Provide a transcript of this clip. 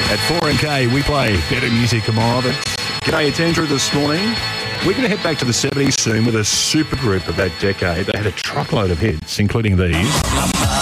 At 4NK, we play better music tomorrow. G'day, it's Andrew this morning. We're going to head back to the 70s soon with a supergroup of that decade. They had a truckload of hits, including these.